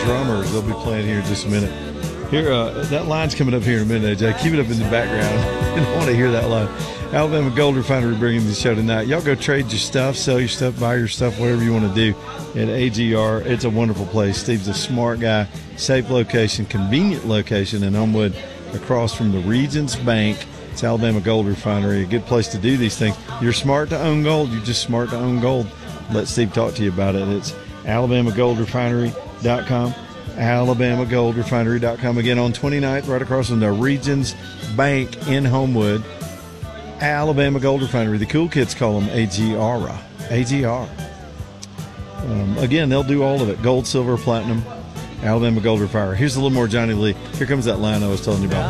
Drummers. They'll be playing here in just a minute. Here, that line's coming up here in a minute, AJ. Keep it up in the background. You don't want to hear that line. Alabama Gold Refinery bringing the show tonight. Y'all go trade your stuff, sell your stuff, buy your stuff, whatever you want to do at AGR. It's a wonderful place. Steve's a smart guy. Safe location, convenient location in Homewood, across from the Regions Bank. It's Alabama Gold Refinery, a good place to do these things. You're smart to own gold. You're just smart to own gold. Let Steve talk to you about it. It's alabamagoldrefinery.com. alabamagoldrefinery.com. Again, on 29th, right across from the Regions Bank in Homewood. Alabama Gold Refinery. The cool kids call them AGR. AGR. Again, they'll do all of it. Gold, silver, platinum. Alabama Gold Refinery. Here's a little more Johnny Lee. Here comes that line I was telling you about.